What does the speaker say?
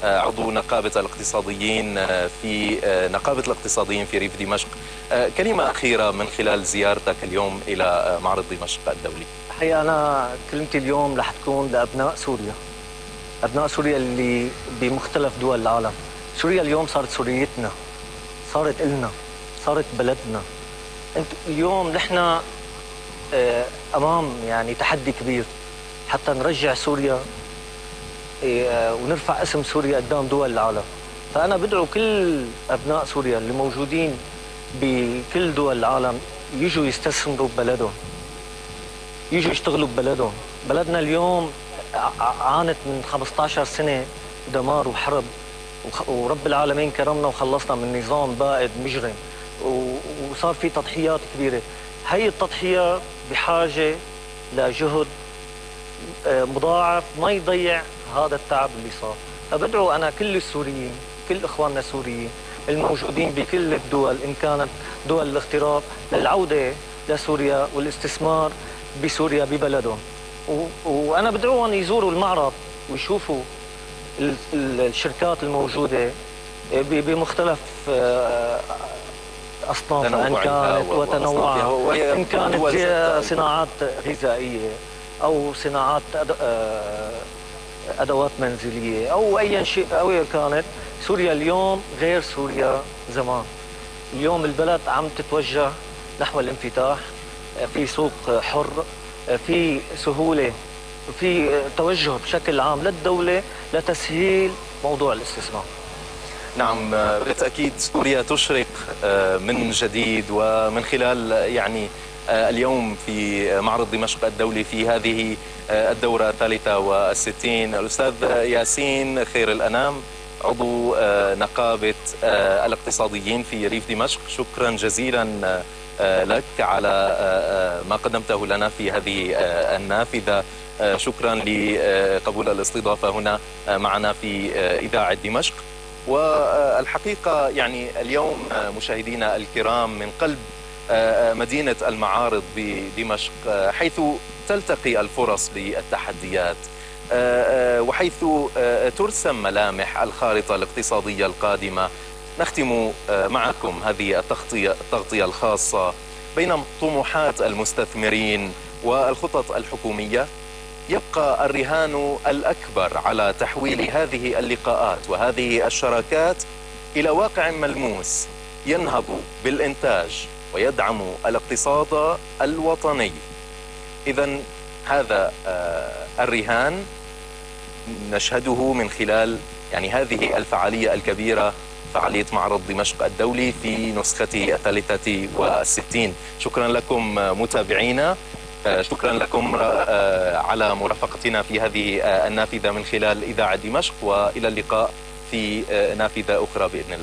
عضو نقابة الاقتصاديين في نقابة الاقتصاديين في ريف دمشق. كلمة أخيرة من خلال زيارتك اليوم إلى معرض دمشق الدولي. الحقيقة أنا كلمتي اليوم رح تكون لأبناء سوريا، أبناء سوريا اللي بمختلف دول العالم. سوريا اليوم صارت سوريتنا، صارت إلنا، صارت بلدنا. اليوم نحن أمام يعني تحدي كبير حتى نرجع سوريا ونرفع اسم سوريا قدام دول العالم. فأنا بدعو كل أبناء سوريا اللي موجودين بكل دول العالم يجوا يستثمروا ببلدهم، يجوا يشتغلوا ببلدهم. بلدنا اليوم عانت من 15 سنة دمار وحرب، ورب العالمين كرمنا وخلصنا من نظام بائد مجرم، وصار في تضحيات كبيرة. هي التضحية بحاجة لجهد مضاعف ما يضيع هذا التعب اللي صار. فبدعو أنا كل السوريين، كل إخواننا السوريين الموجودين بكل الدول إن كانت دول الاغتراب للعودة لسوريا والاستثمار بسوريا ببلدهم. وأنا بدعوهم يزوروا المعرض ويشوفوا الشركات الموجودة بمختلف أصنافها إن كانت وتنوعها، إن كانت صناعات غذائية أو صناعات أدوات منزلية أو أي شيء أو كانت. سوريا اليوم غير سوريا زمان. اليوم البلد عم تتوجه نحو الانفتاح، في سوق حر، في سهولة، في توجه بشكل عام للدولة لتسهيل موضوع الاستثمار. نعم بالتأكيد سوريا تشرق من جديد، ومن خلال يعني اليوم في معرض دمشق الدولي في هذه الدورة 63 الأستاذ ياسين خير الأنام عضو نقابة الاقتصاديين في ريف دمشق، شكرا جزيلا لك على ما قدمته لنا في هذه النافذة. شكرا لقبول الاستضافة هنا معنا في إذاعة دمشق. والحقيقة يعني اليوم مشاهدينا الكرام من قلب مدينة المعارض بدمشق، حيث تلتقي الفرص بالتحديات، وحيث ترسم ملامح الخارطة الاقتصادية القادمة. نختم معكم هذه التغطية الخاصة بين طموحات المستثمرين والخطط الحكومية. يبقى الرهان الأكبر على تحويل هذه اللقاءات وهذه الشراكات إلى واقع ملموس ينهض بالإنتاج ويدعم الاقتصاد الوطني. إذن هذا الرهان نشهده من خلال يعني هذه الفعالية الكبيرة، فعالية معرض دمشق الدولي في نسخته 63. شكرا لكم متابعينا، شكرا لكم على مرافقتنا في هذه النافذة من خلال إذاعة دمشق، وإلى اللقاء في نافذة أخرى بإذن الله.